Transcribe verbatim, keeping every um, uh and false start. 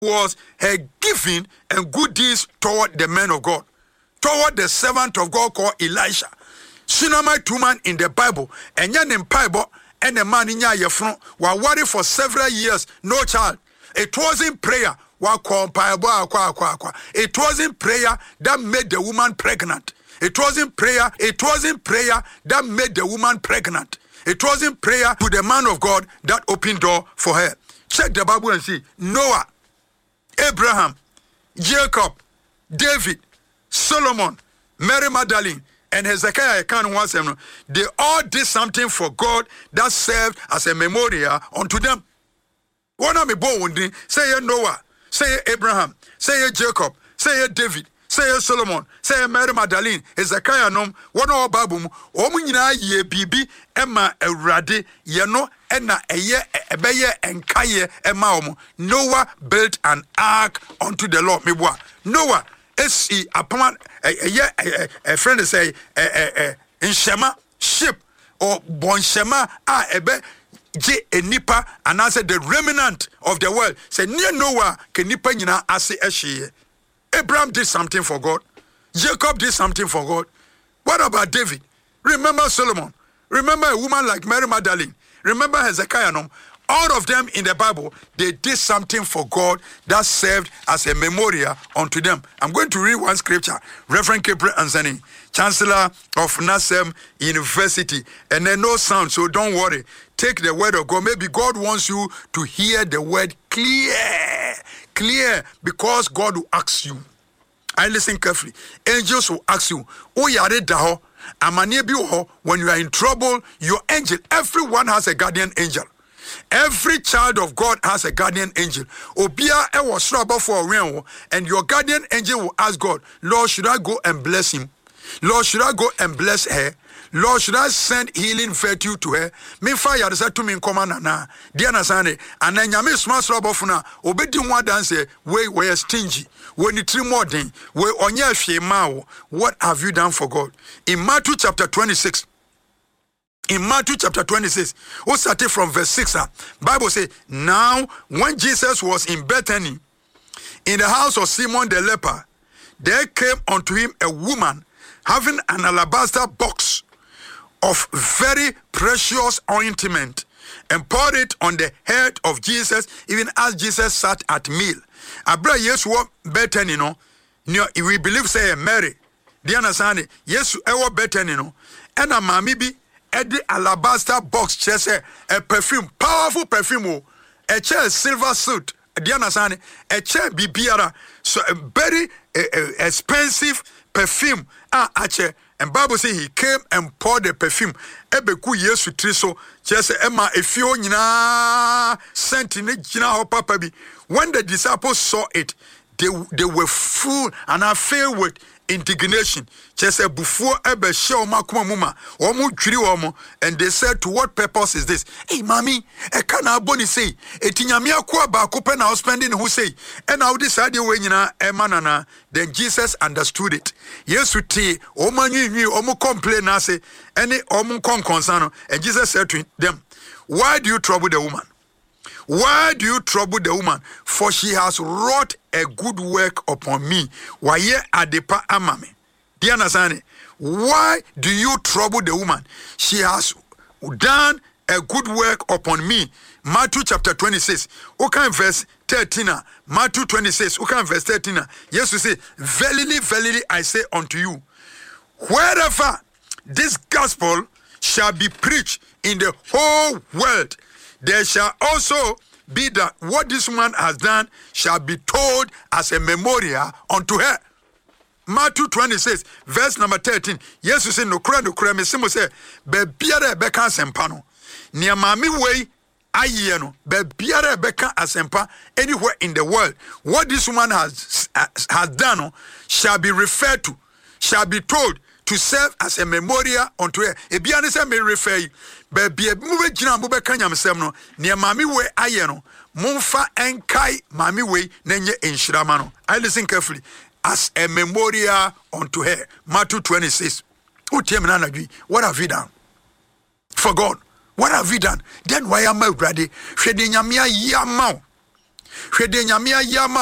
was her giving and good deeds toward the man of God, toward the servant of God called Elisha. Shunammite woman in the Bible, and yan in Bible, and a man in Yafron were worried for several years, no child. It wasn't prayer. It wasn't prayer that made the woman pregnant. It wasn't prayer. It wasn't prayer that made the woman pregnant. It wasn't prayer to the man of God that opened door for her. Check the Bible and see. Noah, Abraham, Jacob, David, Solomon, Mary Magdalene, and Hezekiah, they all did something for God that served as a memorial unto them. One of me born say Noah, say Abraham, say Jacob, say David, say Solomon, say Mary Magdalene, Hezekiah nom, one of Babum, Omunina ye bibi, Emma Erade, Yano, Enna eye ebeye enkaye emaomo. Noah built an ark unto the Lord. Mebwa. Noah esi upon a a friend say a in Shema ship or bonshema a ebe je enipa and answer the remnant of the world. Say near Noah ke nipa nyina ase ehye. Abraham did something for God. Jacob did something for God. What about David? Remember Solomon. Remember a woman like Mary Magdalene. Remember Hezekiah. No? All of them in the Bible, they did something for God that served as a memorial unto them. I'm going to read one scripture. Reverend Gabriel Anzani, Chancellor of Nassem University. And then no sound, so don't worry. Take the word of God. Maybe God wants you to hear the word clear. Clear, because God will ask you. I listen carefully. Angels will ask you, oh, yare daho. When you are in trouble, your angel, everyone has a guardian angel. Every child of God has a guardian angel. Obia e was trouble for a real, and your guardian angel will ask God, Lord, should I go and bless him? Lord, should I go and bless her? Lord, should I send healing virtue to her? Me fire the to me in command na. Diana Sane, and then Yami smart trouble for now. Obedi one dance, we were stingy. When you three more thing, we on your shemao. What have you done for God? In Matthew chapter twenty-six. In Matthew chapter twenty-six, we started from verse six. Bible says, now when Jesus was in Bethany, in the house of Simon the leper, there came unto him a woman having an alabaster box of very precious ointment, and poured it on the head of Jesus, even as Jesus sat at meal. Abra Yesu Bethany no, we believe say Mary. Diana Sane, Yesu ewo Bethany no, and a mami bi edi alabaster box chese a perfume, powerful perfume, a chair silver suit. Diana Sane, a chair bibiara, so a very uh, uh, expensive perfume. Ah, ache. And Bible says he came and poured the perfume. Ebeku Yesu triso. Just Emma efio nyina sentine jina ho papa bi. When the disciples saw it, they they were full and are filled with indignation. Just a before ebe show makuma muma. Omu juri omu, and they said, to what purpose is this? Hey, mommy, e kana boni say. Etinyami akwa ba kope na spending who say. And now decide you when na emanana. Then Jesus understood it. Yesu ti omu nyi omu complain na say any omu kon concern. And Jesus said to them, why do you trouble the woman? Why do you trouble the woman? For she has wrought a good work upon me. Why ye adepa amame? Do you understand? Why do you trouble the woman? She has done a good work upon me. Matthew chapter twenty-six. Okay, verse thirteen. Matthew twenty-six. Okay, verse thirteen. Yes, we say, verily, verily, I say unto you, wherever this gospel shall be preached in the whole world, there shall also be that what this woman has done shall be told as a memorial unto her. Matthew twenty-six, verse number thirteen. Yes, you say, no cry, no cry. Me simo say, bebiare beka sempano. Nia mami way ayeno. Bebiare beka asempa anywhere in the world. What this woman has has done shall be referred to, shall be told to serve as a memorial unto her. Ebiane se me refer you. Baby, move jina mube kanyam sem no. Nia mami way ayeno. Mumfa enkai mami way nenye enshirama. I listen carefully. As a memorial unto her. Matthew twenty-six. What have you done for God? What have you done? Then why am I ready? Shedinyamia yamau. hwɛ de nyame ayɛ ama